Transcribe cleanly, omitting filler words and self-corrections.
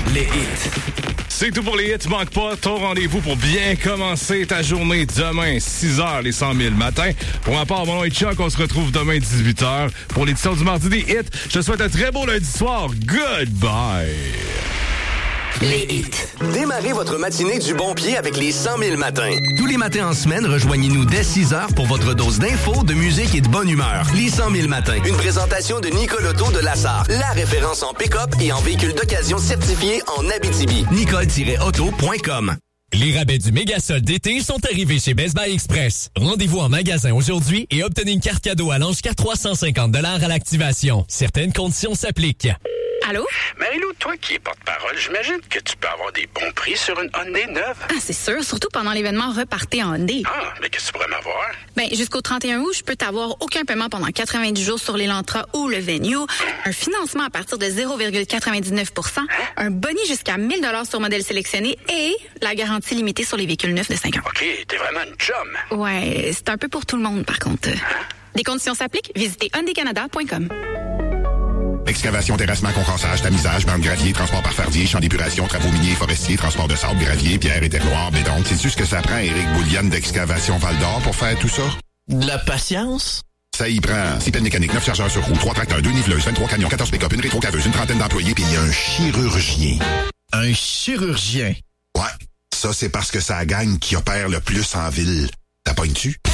Les hits. C'est tout pour les hits. Manque pas ton rendez-vous pour bien commencer ta journée demain, 6h, les 100 000 matin. Pour ma part, mon nom est Chuck. On se retrouve demain, 18h, pour l'édition du mardi des hits. Je te souhaite un très beau lundi soir. Goodbye. Les hits. Démarrez votre matinée du bon pied avec les 100 000 matins. Tous les matins en semaine, rejoignez-nous dès 6h pour votre dose d'infos, de musique et de bonne humeur. Les 100 000 matins. Une présentation de Nicole Auto de Lassar, la référence en pick-up et en véhicule d'occasion certifié en Abitibi. Nicole-auto.com. Les rabais du méga-solde d'été sont arrivés chez Best Buy Express. Rendez-vous en magasin aujourd'hui et obtenez une carte cadeau allant jusqu'à 350 $ à l'activation. Certaines conditions s'appliquent. Allô? Marie-Lou, toi qui es porte-parole, j'imagine que tu peux avoir des bons prix sur une Hyundai neuve. Ah, c'est sûr, surtout pendant l'événement Repartez en Hyundai. Ah, mais qu'est-ce que tu pourrais m'avoir? Ben, jusqu'au 31 août, je peux t'avoir aucun paiement pendant 90 jours sur l'Elantra ou le Venue, un financement à partir de 0,99 %, un boni jusqu'à 1 000 $ sur modèle sélectionné et la garantie limitée sur les véhicules neufs de 5 ans. OK, t'es vraiment une chum. Ouais, c'est un peu pour tout le monde, par contre. Des conditions s'appliquent. Visitez hyundaicanada.com. Excavation, terrassement, concassage, tamisage, bande gravier, transport par fardier, champs d'épuration, travaux miniers et forestiers, transport de sable, gravier, pierre et terroir, béton. Sais-tu ce que ça prend, Éric Boulian d'Excavation Val-d'Or, pour faire tout ça? De la patience? Ça y prend. 6 pelles mécaniques, 9 chargeurs sur roue, 3 tracteurs, 2 niveleuses, 23 camions, 14 pick-up, une rétrocaveuse, une trentaine d'employés, puis il y a un chirurgien. Un chirurgien? Ouais. Ça, c'est parce que ça gagne qui opère le plus en ville. T'as pognes-tu?